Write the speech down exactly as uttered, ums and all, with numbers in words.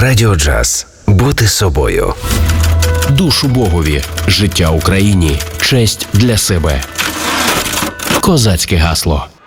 Радіо Джаз. Бути собою. Душу Богові. Життя Україні. Честь для себе. Козацьке гасло.